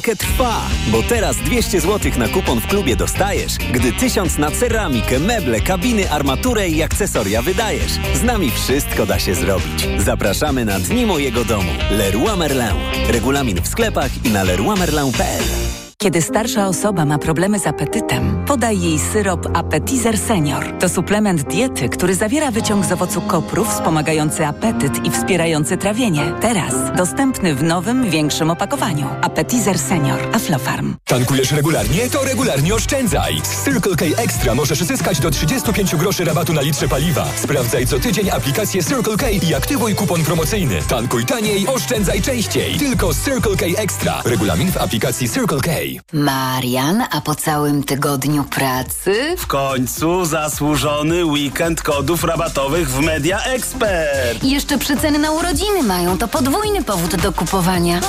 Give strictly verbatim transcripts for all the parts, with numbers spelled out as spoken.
Trwa, bo teraz dwieście złotych na kupon w klubie dostajesz, gdy tysiąc na ceramikę, meble, kabiny, armaturę i akcesoria wydajesz. Z nami wszystko da się zrobić. Zapraszamy na Dni Mojego Domu. Leroy Merlin. Regulamin w sklepach i na leroy merlin kropka p l. Kiedy starsza osoba ma problemy z apetytem, podaj jej syrop Appetizer Senior. To suplement diety, który zawiera wyciąg z owocu kopru wspomagający apetyt i wspierający trawienie. Teraz dostępny w nowym, większym opakowaniu. Appetizer Senior. Aflofarm. Tankujesz regularnie? To regularnie oszczędzaj! Z Circle K Extra możesz zyskać do trzydzieści pięć groszy rabatu na litrze paliwa. Sprawdzaj co tydzień aplikację Circle K i aktywuj kupon promocyjny. Tankuj taniej, oszczędzaj częściej. Tylko z Circle K Extra. Regulamin w aplikacji Circle K. Marian, a po całym tygodniu pracy? W końcu zasłużony weekend kodów rabatowych w Media Expert. I jeszcze przeceny na urodziny mają, to podwójny powód do kupowania.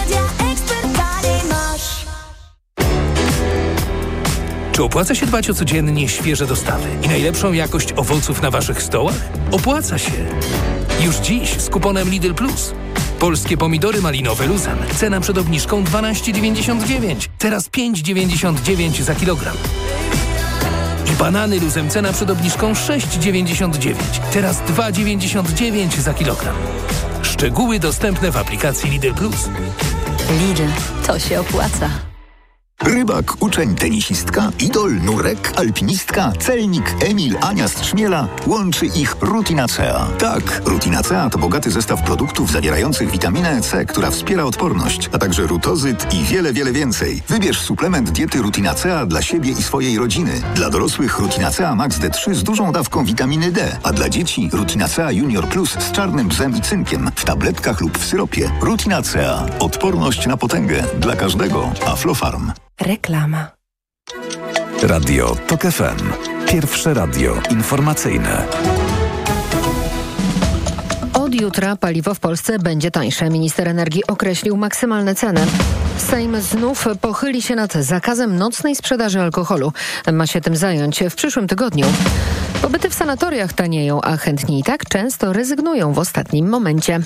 Czy opłaca się dbać o codziennie świeże dostawy i najlepszą jakość owoców na waszych stołach? Opłaca się! Już dziś z kuponem Lidl Plus. Polskie pomidory malinowe luzem. Cena przed obniżką dwanaście dziewięćdziesiąt dziewięć. Teraz pięć dziewięćdziesiąt dziewięć za kilogram. I banany luzem. Cena przed obniżką sześć dziewięćdziesiąt dziewięć. Teraz dwa dziewięćdziesiąt dziewięć za kilogram. Szczegóły dostępne w aplikacji Lidl Plus. Lidl, to się opłaca. Rybak, uczeń, tenisistka, idol, nurek, alpinistka, celnik, Emil, Ania z Trzmiela. Łączy ich Rutinacea. Tak, Rutinacea to bogaty zestaw produktów zawierających witaminę C, która wspiera odporność, a także rutozyt i wiele, wiele więcej. Wybierz suplement diety Rutinacea dla siebie i swojej rodziny. Dla dorosłych Rutinacea Max D trzy z dużą dawką witaminy D, a dla dzieci Rutinacea Junior Plus z czarnym bzem i cynkiem w tabletkach lub w syropie. Rutinacea. Odporność na potęgę. Dla każdego. Aflofarm. Reklama. Radio Tok F M. Pierwsze radio informacyjne. Od jutra paliwo w Polsce będzie tańsze. Minister energii określił maksymalne ceny. Sejm znów pochyli się nad zakazem nocnej sprzedaży alkoholu. Ma się tym zająć w przyszłym tygodniu. Pobyty w sanatoriach tanieją, a chętni i tak często rezygnują w ostatnim momencie.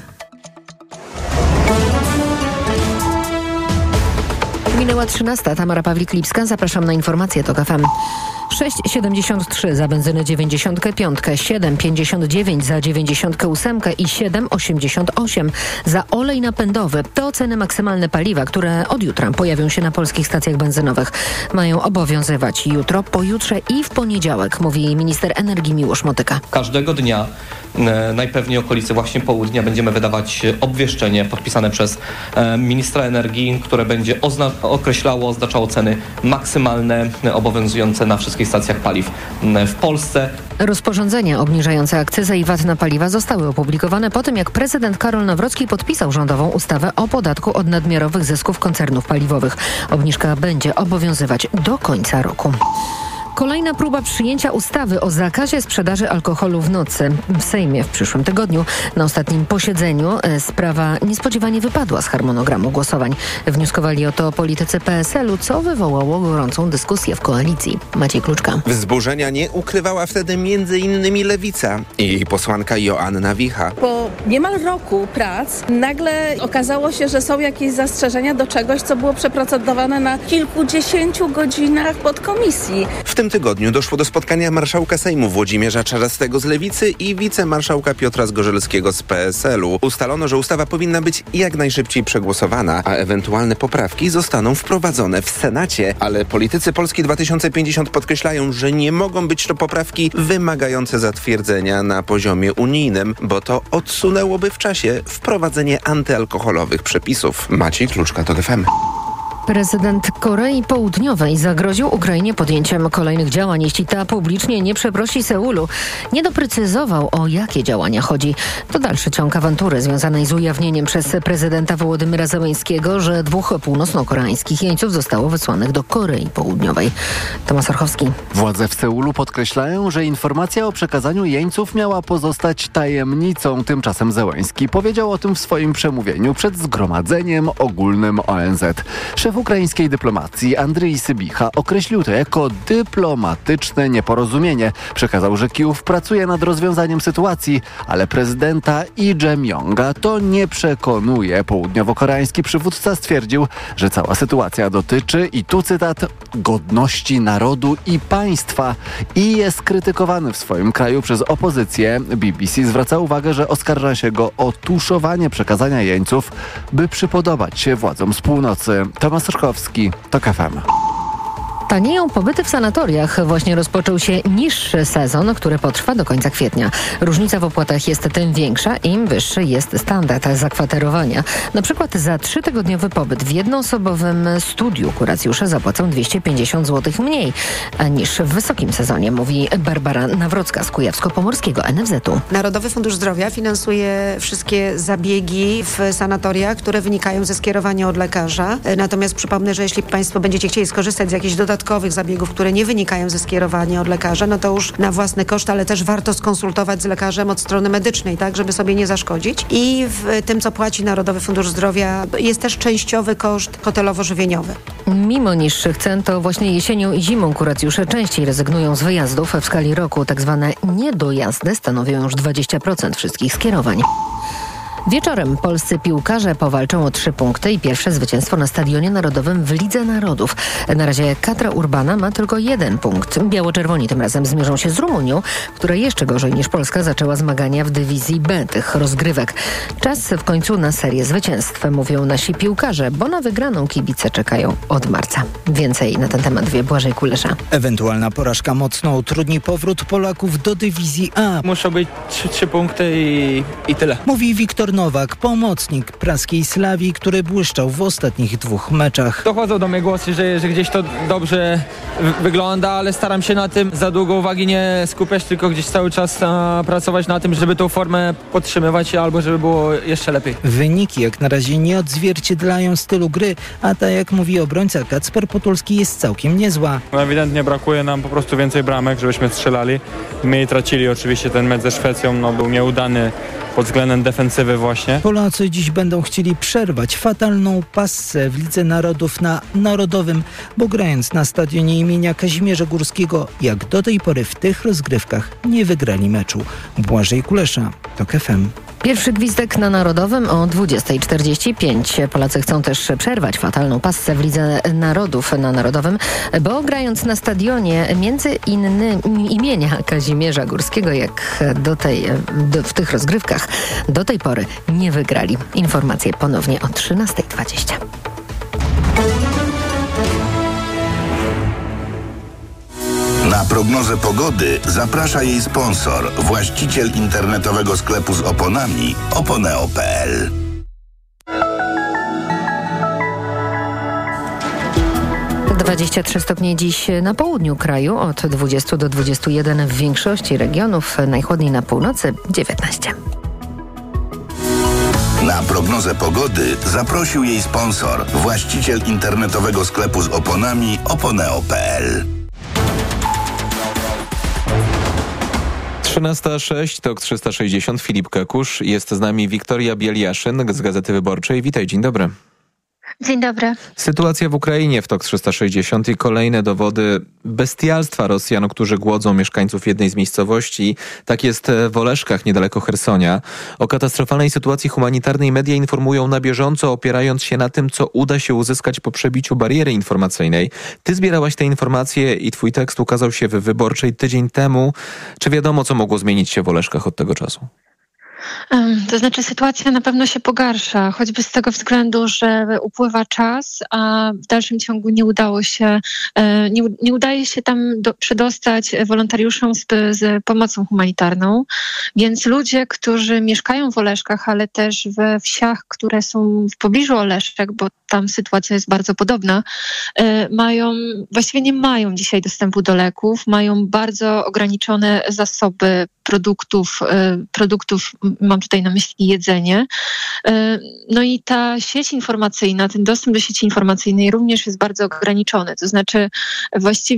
Minęła trzynasta. Tamara Pawlik-Lipska. Zapraszam na informacje TOK F M. sześć siedemdziesiąt trzy za benzynę dziewięćdziesiąt pięć, siedem pięćdziesiąt dziewięć za dziewięćdziesiąt osiem i siedem osiemdziesiąt osiem za olej napędowy. To ceny maksymalne paliwa, które od jutra pojawią się na polskich stacjach benzynowych. Mają obowiązywać jutro, pojutrze i w poniedziałek, mówi minister energii Miłosz Motyka. Każdego dnia, e, najpewniej okolicy właśnie południa, będziemy wydawać obwieszczenie podpisane przez e, ministra energii, które będzie ozna- określało, oznaczało ceny maksymalne e, obowiązujące na wszystkich stacjach paliw w Polsce. Rozporządzenia obniżające akcyzę i V A T na paliwa zostały opublikowane po tym, jak prezydent Karol Nawrocki podpisał rządową ustawę o podatku od nadmiarowych zysków koncernów paliwowych. Obniżka będzie obowiązywać do końca roku. Kolejna próba przyjęcia ustawy o zakazie sprzedaży alkoholu w nocy. W Sejmie w przyszłym tygodniu na ostatnim posiedzeniu sprawa niespodziewanie wypadła z harmonogramu głosowań. Wnioskowali o to politycy P S L u, co wywołało gorącą dyskusję w koalicji. Maciej Kluczka. Wzburzenia nie ukrywała wtedy między innymi Lewica i jej posłanka Joanna Wicha. Po niemal roku prac nagle okazało się, że są jakieś zastrzeżenia do czegoś, co było przeprocedowane na kilkudziesięciu godzinach podkomisji. W tym tygodniu doszło do spotkania marszałka Sejmu Włodzimierza Czarzastego z Lewicy i wicemarszałka Piotra Zgorzelskiego z P S L u. Ustalono, że ustawa powinna być jak najszybciej przegłosowana, a ewentualne poprawki zostaną wprowadzone w Senacie. Ale politycy Polski dwa tysiące pięćdziesiąt podkreślają, że nie mogą być to poprawki wymagające zatwierdzenia na poziomie unijnym, bo to odsunęłoby w czasie wprowadzenie antyalkoholowych przepisów. Maciej Kluczka, TOK F M. Prezydent Korei Południowej zagroził Ukrainie podjęciem kolejnych działań, jeśli ta publicznie nie przeprosi Seulu. Nie doprecyzował, o jakie działania chodzi. To dalszy ciąg awantury związanej z ujawnieniem przez prezydenta Wołodymyra Zełenskiego, że dwóch północno-koreańskich jeńców zostało wysłanych do Korei Południowej. Tomasz Orchowski. Władze w Seulu podkreślają, że informacja o przekazaniu jeńców miała pozostać tajemnicą. Tymczasem Zełenski powiedział o tym w swoim przemówieniu przed Zgromadzeniem Ogólnym O N Z. Szef Szef ukraińskiej dyplomacji Andrii Sybicha określił to jako dyplomatyczne nieporozumienie. Przekazał, że Kijów pracuje nad rozwiązaniem sytuacji, ale prezydenta Lee Jae-myunga to nie przekonuje. Południowo-koreański przywódca stwierdził, że cała sytuacja dotyczy, i tu cytat, godności narodu i państwa i jest krytykowany w swoim kraju przez opozycję. B B C zwraca uwagę, że oskarża się go o tuszowanie przekazania jeńców, by przypodobać się władzom z północy. Tomasz Szkowski, TOK F M. Tanieją pobyty w sanatoriach. Właśnie rozpoczął się niższy sezon, który potrwa do końca kwietnia. Różnica w opłatach jest tym większa, im wyższy jest standard zakwaterowania. Na przykład za trzytygodniowy pobyt w jednoosobowym studiu kuracjusze zapłacą dwieście pięćdziesiąt złotych mniej niż w wysokim sezonie, mówi Barbara Nawrocka z Kujawsko-Pomorskiego N F Z-u. Narodowy Fundusz Zdrowia finansuje wszystkie zabiegi w sanatoriach, które wynikają ze skierowania od lekarza. Natomiast przypomnę, że jeśli Państwo będziecie chcieli skorzystać z jakichś dodatkowych zabiegów, które nie wynikają ze skierowania od lekarza, no to już na własny koszt, ale też warto skonsultować z lekarzem od strony medycznej, tak, żeby sobie nie zaszkodzić. I w tym, co płaci Narodowy Fundusz Zdrowia, jest też częściowy koszt hotelowo-żywieniowy. Mimo niższych cen, to właśnie jesienią i zimą kuracjusze częściej rezygnują z wyjazdów. W skali roku tak zwane niedojazdy stanowią już dwadzieścia procent wszystkich skierowań. Wieczorem polscy piłkarze powalczą o trzy punkty i pierwsze zwycięstwo na Stadionie Narodowym w Lidze Narodów. Na razie kadra Urbana ma tylko jeden punkt. Biało-czerwoni tym razem zmierzą się z Rumunią, która jeszcze gorzej niż Polska zaczęła zmagania w dywizji B tych rozgrywek. Czas w końcu na serię zwycięstw, mówią nasi piłkarze, bo na wygraną kibice czekają od marca. Więcej na ten temat wie Błażej Kulesza. Ewentualna porażka mocno utrudni powrót Polaków do dywizji A. Muszą być trzy, trzy punkty i, i tyle. Mówi Wiktor Nowak, pomocnik praskiej Slawii, który błyszczał w ostatnich dwóch meczach. Dochodzą do mnie głosy, że, że gdzieś to dobrze w- wygląda, ale staram się na tym za długo uwagi nie skupiać, tylko gdzieś cały czas a, pracować na tym, żeby tą formę podtrzymywać albo żeby było jeszcze lepiej. Wyniki jak na razie nie odzwierciedlają stylu gry, a tak jak mówi obrońca Kacper Potulski, jest całkiem niezła. No ewidentnie brakuje nam po prostu więcej bramek, żebyśmy strzelali. My tracili oczywiście ten mecz ze Szwecją, no był nieudany pod względem defensywy właśnie. Polacy dziś będą chcieli przerwać fatalną passę w Lidze Narodów na Narodowym, bo grając na stadionie imienia Kazimierza Górskiego, jak do tej pory w tych rozgrywkach nie wygrali meczu. Błażej Kulesza, TOK F M. Pierwszy gwizdek na Narodowym o dwudziesta czterdzieści pięć. Polacy chcą też przerwać fatalną passę w Lidze Narodów na Narodowym, bo grając na stadionie między innymi imienia Kazimierza Górskiego, jak do tej, do, w tych rozgrywkach do tej pory nie wygrali. Informacje ponownie o trzynasta dwadzieścia. Na prognozę pogody zaprasza jej sponsor, właściciel internetowego sklepu z oponami oponeo kropka p l. dwadzieścia trzy stopnie dziś na południu kraju, od dwudziestu do dwudziestu jeden w większości regionów, najchłodniej na północy dziewiętnaście. Na prognozę pogody zaprosił jej sponsor, właściciel internetowego sklepu z oponami oponeo kropka p l. trzynasta sześć, TOK trzysta sześćdziesiąt, Filip Kakusz. Jest z nami Wiktoria Bieliaszyn z Gazety Wyborczej. Witaj, dzień dobry. Dzień dobry. Sytuacja w Ukrainie w TOK trzysta sześćdziesiąt i kolejne dowody bestialstwa Rosjan, którzy głodzą mieszkańców jednej z miejscowości. Tak jest w Oleszkach, niedaleko Chersonia. O katastrofalnej sytuacji humanitarnej media informują na bieżąco, opierając się na tym, co uda się uzyskać po przebiciu bariery informacyjnej. Ty zbierałaś te informacje i twój tekst ukazał się w Wyborczej tydzień temu. Czy wiadomo, co mogło zmienić się w Oleszkach od tego czasu? To znaczy sytuacja na pewno się pogarsza, choćby z tego względu, że upływa czas, a w dalszym ciągu nie udało się, nie, nie udaje się tam do, przedostać wolontariuszom z, z pomocą humanitarną, więc ludzie, którzy mieszkają w Oleszkach, ale też we wsiach, które są w pobliżu Oleszek, bo tam sytuacja jest bardzo podobna, mają, właściwie nie mają dzisiaj dostępu do leków, mają bardzo ograniczone zasoby produktów, produktów, mam tutaj na myśli jedzenie. No i ta sieć informacyjna, ten dostęp do sieci informacyjnej również jest bardzo ograniczony. To znaczy właściwie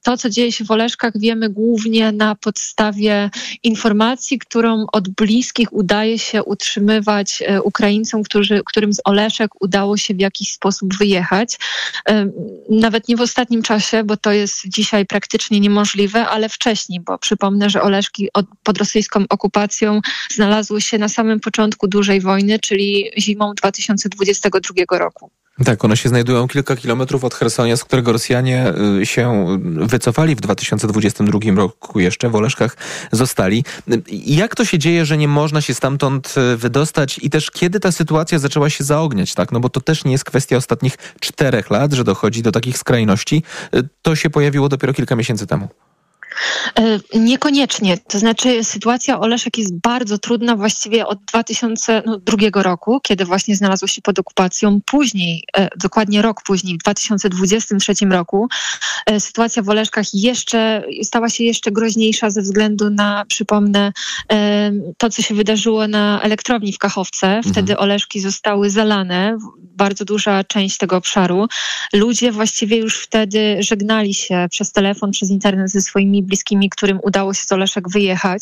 to, co dzieje się w Oleszkach, wiemy głównie na podstawie informacji, którą od bliskich udaje się utrzymywać Ukraińcom, którzy, którym z Oleszek udało się w jakiś sposób wyjechać. Nawet nie w ostatnim czasie, bo to jest dzisiaj praktycznie niemożliwe, ale wcześniej, bo przypomnę, że Oleszki od, pod rosyjską okupacją znalazły się na samym początku dużej wojny, czyli zimą dwa tysiące dwudziestego drugiego roku. Tak, one się znajdują kilka kilometrów od Chersonia, z którego Rosjanie się wycofali w dwa tysiące dwudziestym drugim roku jeszcze, w Oleszkach zostali. Jak to się dzieje, że nie można się stamtąd wydostać i też kiedy ta sytuacja zaczęła się zaogniać, tak? No bo to też nie jest kwestia ostatnich czterech lat, że dochodzi do takich skrajności. To się pojawiło dopiero kilka miesięcy temu. Niekoniecznie. To znaczy sytuacja Oleszek jest bardzo trudna właściwie od dwa tysiące drugiego roku, kiedy właśnie znalazło się pod okupacją. Później, dokładnie rok później, w dwa tysiące dwudziestym trzecim roku, sytuacja w Oleszkach jeszcze stała się jeszcze groźniejsza ze względu na, przypomnę, to, co się wydarzyło na elektrowni w Kachowce. Wtedy mhm. Oleszki zostały zalane, bardzo duża część tego obszaru. Ludzie właściwie już wtedy żegnali się przez telefon, przez internet ze swoimi bliskimi, którym udało się z Oleszek wyjechać.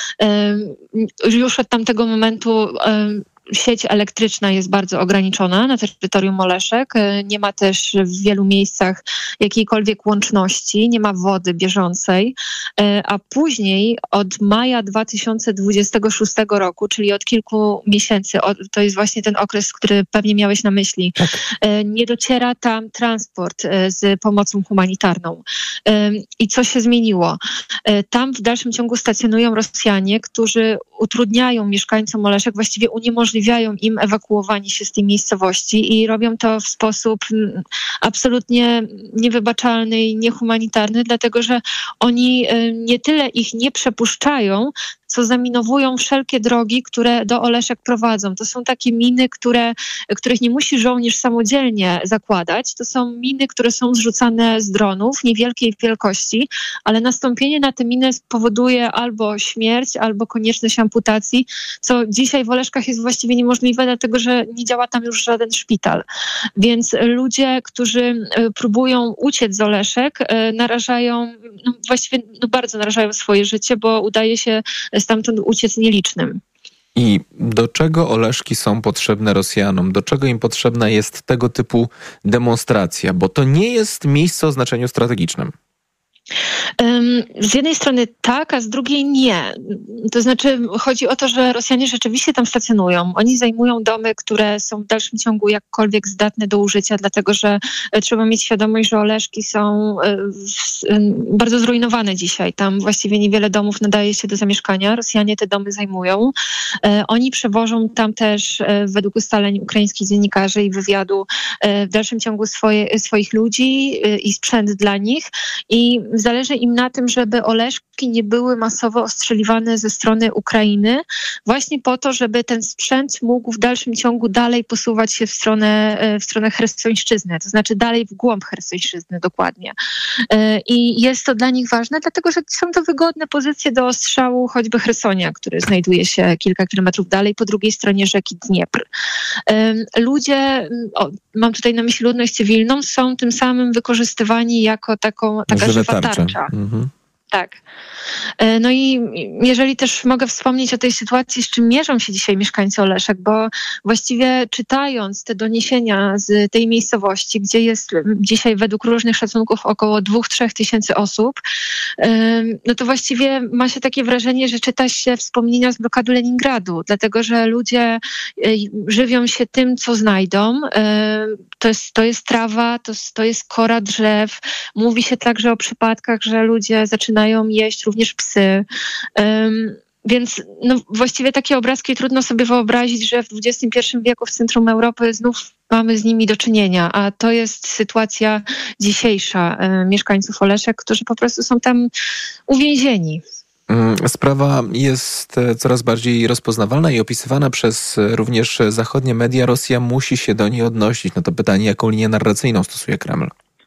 Już od tamtego momentu sieć elektryczna jest bardzo ograniczona na terytorium Oleszek. Nie ma też w wielu miejscach jakiejkolwiek łączności, nie ma wody bieżącej, a później od maja dwa tysiące dwudziestego szóstego roku, czyli od kilku miesięcy, to jest właśnie ten okres, który pewnie miałeś na myśli, nie dociera tam transport z pomocą humanitarną. I co się zmieniło? Tam w dalszym ciągu stacjonują Rosjanie, którzy utrudniają mieszkańcom Oleszek, właściwie uniemożliwiają im ewakuowanie się z tej miejscowości i robią to w sposób absolutnie niewybaczalny i niehumanitarny, dlatego że oni nie tyle ich nie przepuszczają, co zaminowują wszelkie drogi, które do Oleszek prowadzą. To są takie miny, które, których nie musi żołnierz samodzielnie zakładać. To są miny, które są zrzucane z dronów niewielkiej wielkości, ale nastąpienie na te miny spowoduje albo śmierć, albo konieczność amputacji, co dzisiaj w Oleszkach jest właściwie niemożliwe, dlatego że nie działa tam już żaden szpital. Więc ludzie, którzy próbują uciec z Oleszek, narażają, no właściwie no bardzo narażają swoje życie, bo udaje się stamtąd uciec nielicznym. I do czego Oleszki są potrzebne Rosjanom? Do czego im potrzebna jest tego typu demonstracja? Bo to nie jest miejsce o znaczeniu strategicznym. Z jednej strony tak, a z drugiej nie. To znaczy chodzi o to, że Rosjanie rzeczywiście tam stacjonują. Oni zajmują domy, które są w dalszym ciągu jakkolwiek zdatne do użycia, dlatego że trzeba mieć świadomość, że Oleszki są bardzo zrujnowane dzisiaj. Tam właściwie niewiele domów nadaje się do zamieszkania. Rosjanie te domy zajmują. Oni przewożą tam też według ustaleń ukraińskich dziennikarzy i wywiadu w dalszym ciągu swoje, swoich ludzi i sprzęt dla nich. I zależy im na tym, żeby Oleszki nie były masowo ostrzeliwane ze strony Ukrainy, właśnie po to, żeby ten sprzęt mógł w dalszym ciągu dalej posuwać się w stronę, w stronę Chersońszczyzny, to znaczy dalej w głąb Chersońszczyzny dokładnie. I jest to dla nich ważne, dlatego że są to wygodne pozycje do ostrzału choćby Chersonia, który znajduje się kilka kilometrów dalej po drugiej stronie rzeki Dniepr. Ludzie, o, mam tutaj na myśli ludność cywilną, są tym samym wykorzystywani jako taką, taka żywa tarcza. Mhm. Tak. No i jeżeli też mogę wspomnieć o tej sytuacji, z czym mierzą się dzisiaj mieszkańcy Oleszek, bo właściwie czytając te doniesienia z tej miejscowości, gdzie jest dzisiaj według różnych szacunków około dwóch, trzech tysięcy osób, no to właściwie ma się takie wrażenie, że czyta się wspomnienia z blokady Leningradu, dlatego że ludzie żywią się tym, co znajdą. To jest, to jest trawa, to, to jest kora drzew. Mówi się także o przypadkach, że ludzie zaczynają jeść również psy. Um, więc no, właściwie takie obrazki trudno sobie wyobrazić, że w dwudziestym pierwszym wieku w centrum Europy znów mamy z nimi do czynienia, a to jest sytuacja dzisiejsza e, mieszkańców Oleszek, którzy po prostu są tam uwięzieni. Sprawa jest coraz bardziej rozpoznawalna i opisywana przez również zachodnie media. Rosja musi się do niej odnosić. No to pytanie, jaką linię narracyjną stosuje Kreml?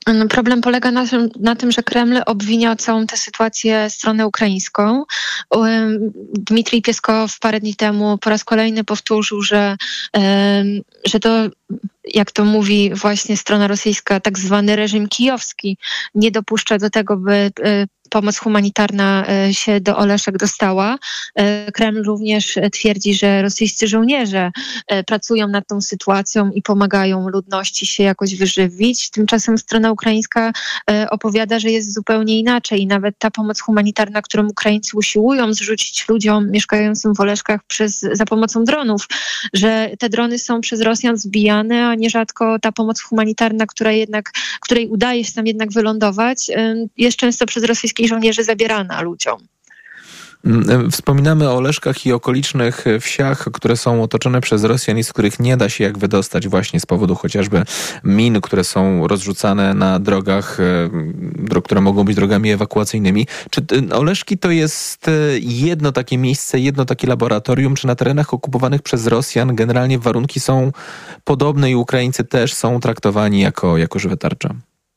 Problem polega na tym, na tym, że Kreml obwinia całą tę sytuację stronę ukraińską. Dmitrij Pieskow parę dni temu po raz kolejny powtórzył, że, że to, jak to mówi właśnie strona rosyjska, tak zwany reżim kijowski nie dopuszcza do tego, by pomoc humanitarna się do Oleszek dostała. Kreml również twierdzi, że rosyjscy żołnierze pracują nad tą sytuacją i pomagają ludności się jakoś wyżywić. Tymczasem strona ukraińska opowiada, że jest zupełnie inaczej i nawet ta pomoc humanitarna, którą Ukraińcy usiłują zrzucić ludziom mieszkającym w Oleszkach przez, za pomocą dronów, że te drony są przez Rosjan zbijane, a nierzadko ta pomoc humanitarna, która jednak, której udaje się tam jednak wylądować, jest często przez rosyjskich żołnierzy zabierana ludziom. Wspominamy o Oleszkach i okolicznych wsiach, które są otoczone przez Rosjan i z których nie da się jak wydostać właśnie z powodu chociażby min, które są rozrzucane na drogach, które mogą być drogami ewakuacyjnymi. Czy Oleszki to jest jedno takie miejsce, jedno takie laboratorium, czy na terenach okupowanych przez Rosjan generalnie warunki są podobne i Ukraińcy też są traktowani jako, jako żywe tarcze?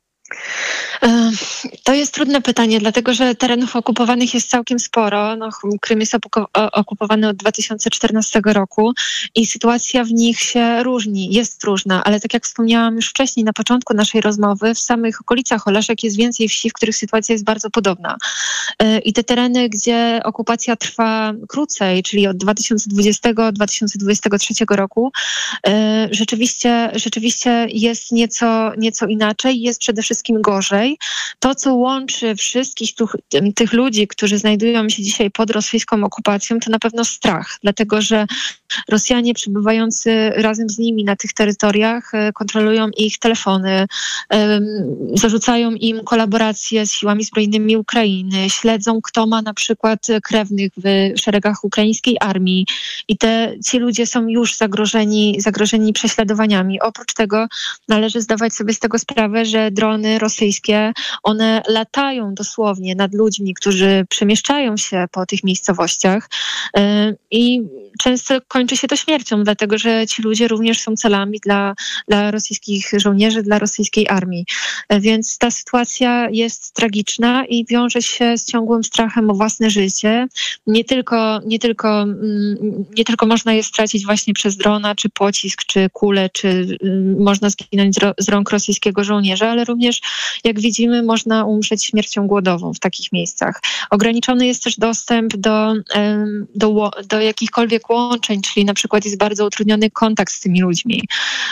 To jest trudne pytanie, dlatego że terenów okupowanych jest całkiem sporo. No, Krym jest okupowany od dwa tysiące czternastego roku i sytuacja w nich się różni, jest różna, ale tak jak wspomniałam już wcześniej na początku naszej rozmowy, w samych okolicach Oleszek jest więcej wsi, w których sytuacja jest bardzo podobna. I te tereny, gdzie okupacja trwa krócej, czyli od dwa tysiące dwudziestego do dwa tysiące dwudziestego trzeciego roku, rzeczywiście, rzeczywiście jest nieco, nieco inaczej, jest przede wszystkim gorzej. To, co łączy wszystkich tych, tych ludzi, którzy znajdują się dzisiaj pod rosyjską okupacją, to na pewno strach, dlatego że Rosjanie przebywający razem z nimi na tych terytoriach kontrolują ich telefony, zarzucają im kolaborację z siłami zbrojnymi Ukrainy, śledzą, kto ma na przykład krewnych w szeregach ukraińskiej armii i te, ci ludzie są już zagrożeni, zagrożeni prześladowaniami. Oprócz tego należy zdawać sobie z tego sprawę, że drony rosyjskie, one latają dosłownie nad ludźmi, którzy przemieszczają się po tych miejscowościach i często kończy się to śmiercią, dlatego że ci ludzie również są celami dla, dla rosyjskich żołnierzy, dla rosyjskiej armii. Więc ta sytuacja jest tragiczna i wiąże się z ciągłym strachem o własne życie. Nie tylko, nie tylko, nie tylko można je stracić właśnie przez drona, czy pocisk, czy kulę, czy można zginąć z rąk rosyjskiego żołnierza, ale również, jak widzimy, można umrzeć śmiercią głodową w takich miejscach. Ograniczony jest też dostęp do, do, do jakichkolwiek łączeń, czyli na przykład jest bardzo utrudniony kontakt z tymi ludźmi.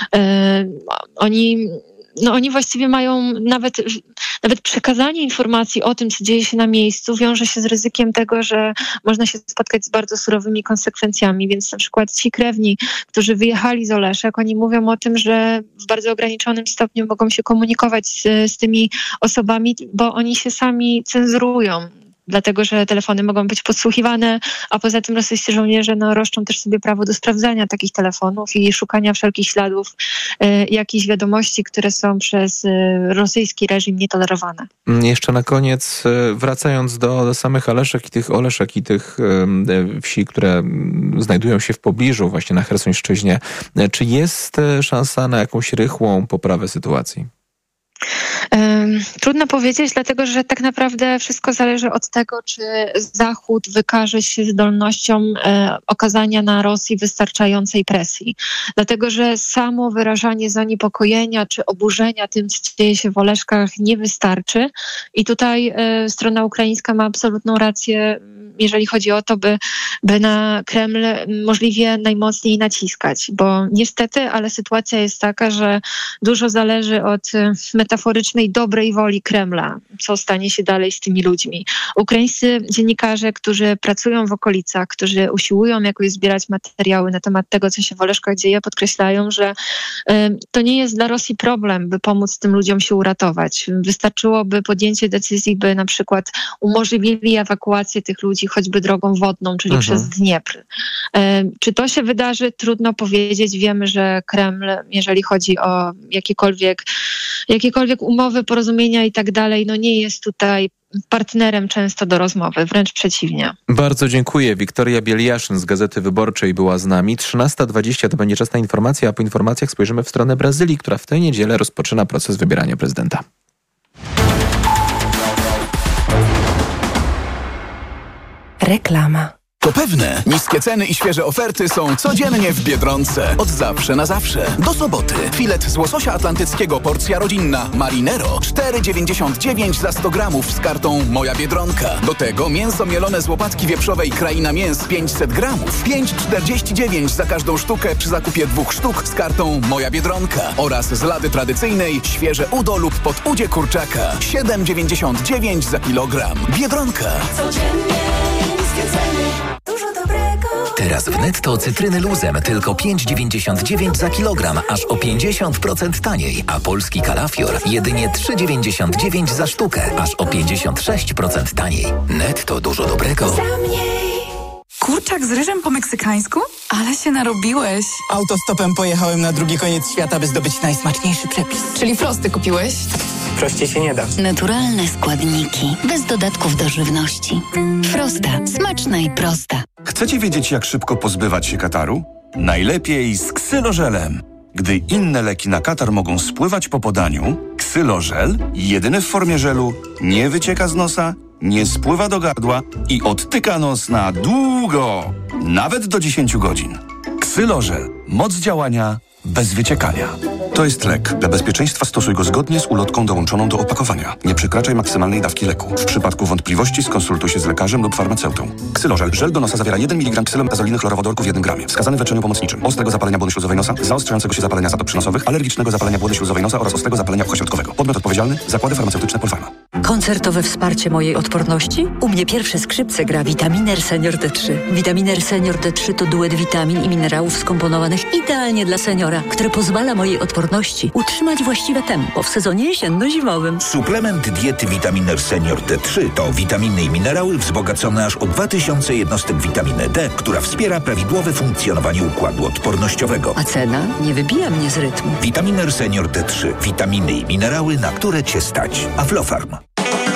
Oni... No oni właściwie mają nawet, nawet przekazanie informacji o tym, co dzieje się na miejscu, wiąże się z ryzykiem tego, że można się spotkać z bardzo surowymi konsekwencjami. Więc na przykład ci krewni, którzy wyjechali z Oleszek, oni mówią o tym, że w bardzo ograniczonym stopniu mogą się komunikować z, z tymi osobami, bo oni się sami cenzurują. Dlatego, że telefony mogą być podsłuchiwane, a poza tym rosyjscy żołnierze no, roszczą też sobie prawo do sprawdzania takich telefonów i szukania wszelkich śladów y, jakichś wiadomości, które są przez y, rosyjski reżim nietolerowane. Jeszcze na koniec, wracając do, do samych Oleszek i tych Oleszek i tych y, wsi, które znajdują się w pobliżu, właśnie na Chersońszczyźnie, czy jest szansa na jakąś rychłą poprawę sytuacji? Trudno powiedzieć, dlatego że tak naprawdę wszystko zależy od tego, czy Zachód wykaże się zdolnością e, okazania na Rosji wystarczającej presji. Dlatego że samo wyrażanie zaniepokojenia czy oburzenia tym, co dzieje się w Oleszkach, nie wystarczy. I tutaj e, strona ukraińska ma absolutną rację, jeżeli chodzi o to, by, by na Kreml możliwie najmocniej naciskać. Bo niestety, ale sytuacja jest taka, że dużo zależy od metaforycznej dobrej woli Kremla, co stanie się dalej z tymi ludźmi. Ukraińscy dziennikarze, którzy pracują w okolicach, którzy usiłują jakoś zbierać materiały na temat tego, co się w Oleszkach dzieje, podkreślają, że y, to nie jest dla Rosji problem, by pomóc tym ludziom się uratować. Wystarczyłoby podjęcie decyzji, by na przykład umożliwili ewakuację tych ludzi choćby drogą wodną, czyli mhm. przez Dniepr. Y, czy to się wydarzy? Trudno powiedzieć. Wiemy, że Kreml, jeżeli chodzi o jakiekolwiek jakiekolwiek umowy, porozumienia i tak dalej, no nie jest tutaj partnerem często do rozmowy, wręcz przeciwnie. Bardzo dziękuję. Wiktoria Bieliaszyn z Gazety Wyborczej była z nami. trzynasta dwadzieścia to będzie czas na informacje, a po informacjach spojrzymy w stronę Brazylii, która w tę niedzielę rozpoczyna proces wybierania prezydenta. Reklama. To pewne, niskie ceny i świeże oferty są codziennie w Biedronce. Od zawsze na zawsze. Do soboty. Filet z łososia atlantyckiego, porcja rodzinna Marinero. cztery dziewięćdziesiąt dziewięć za sto gramów z kartą Moja Biedronka. Do tego mięso mielone z łopatki wieprzowej Kraina Mięs pięćset gramów. pięć czterdzieści dziewięć za każdą sztukę przy zakupie dwóch sztuk z kartą Moja Biedronka. Oraz z lady tradycyjnej świeże udo lub podudzie kurczaka. siedem dziewięćdziesiąt dziewięć za kilogram. Biedronka. Codziennie niskie ceny. Dużo dobrego. Teraz w Netto cytryny luzem tylko pięć dziewięćdziesiąt dziewięć za kilogram, aż o pięćdziesiąt procent taniej, a polski kalafior jedynie trzy dziewięćdziesiąt dziewięć za sztukę, aż o pięćdziesiąt sześć procent taniej. Netto dużo dobrego. Kurczak z ryżem po meksykańsku? Ale się narobiłeś. Autostopem pojechałem na drugi koniec świata, by zdobyć najsmaczniejszy przepis. Czyli frosty kupiłeś? Prościej się nie da. Naturalne składniki, bez dodatków do żywności. Frosta. Smaczna i prosta. Chcecie wiedzieć, jak szybko pozbywać się kataru? Najlepiej z ksylożelem. Gdy inne leki na katar mogą spływać po podaniu, ksylożel, jedyny w formie żelu, nie wycieka z nosa, nie spływa do gardła i odtyka nos na długo, nawet do dziesięć godzin. Ksylożel. Moc działania bez wyciekania. To jest lek. Dla bezpieczeństwa stosuj go zgodnie z ulotką dołączoną do opakowania. Nie przekraczaj maksymalnej dawki leku. W przypadku wątpliwości skonsultuj się z lekarzem lub farmaceutą. Ksylożel. Żel do nosa zawiera jeden miligram ksylomazoliny chlorowodorku w jednym gramie. Wskazany w leczeniu pomocniczym. Ostrego zapalenia błony śluzowej nosa, zaostrzającego się zapalenia zatop przynosowych, alergicznego zapalenia błony śluzowej nosa oraz ostrego zapalenia ucha środkowego. Podmiot odpowiedzialny. Zakłady farmaceutyczne Polpharma. Koncertowe wsparcie mojej odporności? U mnie pierwsze skrzypce gra Vitaminer Senior D trzy. Vitaminer Senior D trzy to duet witamin i minerałów skomponowanych idealnie dla seniora, które pozwala mojej odporności utrzymać właściwe tempo w sezonie jesienno-zimowym. Suplement diety Vitaminer Senior D trzy to witaminy i minerały wzbogacone aż o dwa tysiące jednostek witaminy D, która wspiera prawidłowe funkcjonowanie układu odpornościowego. A cena nie wybija mnie z rytmu. Vitaminer Senior D trzy. Witaminy i minerały, na które Cię stać. Aflofarm.